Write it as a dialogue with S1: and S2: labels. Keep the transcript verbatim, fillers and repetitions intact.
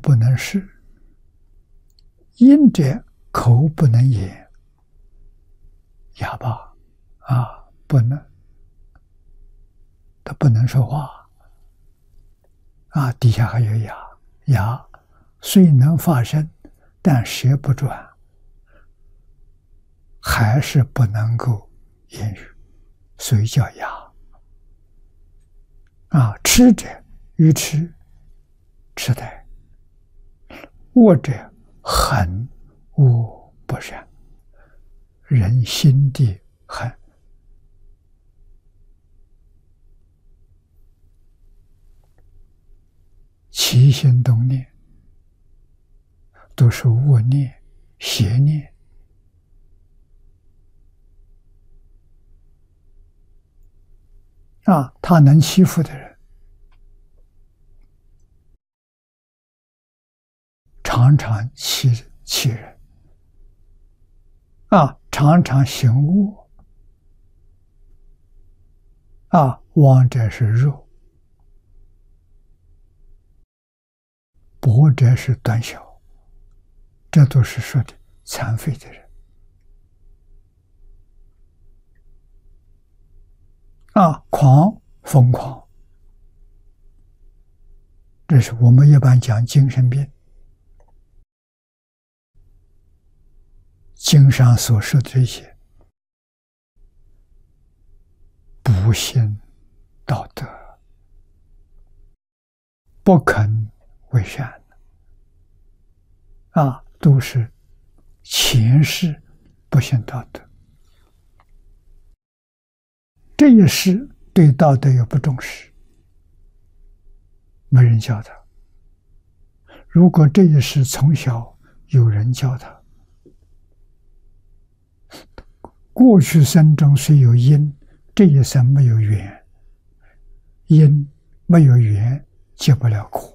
S1: 不能视，音者口不能言，哑巴啊，不能，他不能说话啊。底下还有牙，牙虽能发声，但舌不转，还是不能够言语，所以叫牙啊。痴者愚痴，痴呆；恶者狠恶不善，人心地狠。起心动念都是恶念、邪念啊！他能欺负的人，常常欺欺人啊，常常行恶啊，亡者是肉，薄者是短小，这都是说的残废的人啊。狂疯狂，这是我们一般讲精神病，经上所说的这些不信道德，不肯为善啊，都是前世不信道德，这一世对道德又不重视，没人教他。如果这一世从小有人教他，过去生中虽有因，这一生没有缘，因没有缘结不了果。